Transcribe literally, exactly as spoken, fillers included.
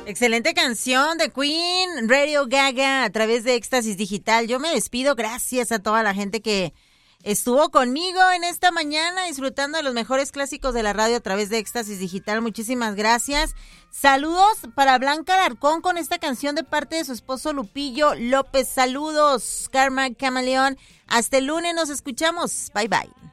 Excelente canción de Queen, Radio Gaga, a través de Éxtasis Digital. Yo me despido, gracias a toda la gente que estuvo conmigo en esta mañana disfrutando de los mejores clásicos de la radio a través de Éxtasis Digital. Muchísimas gracias. Saludos para Blanca Alarcón con esta canción de parte de su esposo Lupillo López. Saludos, Karma Camaleón. Hasta el lunes nos escuchamos. Bye, bye.